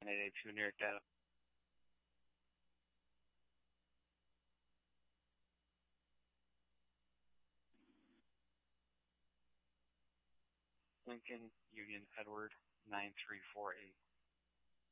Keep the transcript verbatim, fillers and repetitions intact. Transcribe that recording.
nine eight two New York data. Lincoln Union Edward nine three four eight.